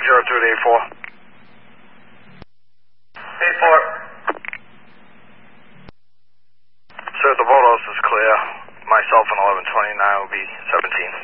through to 84. 84. Sir, the Voltos is clear. Myself and 1129 will be 17.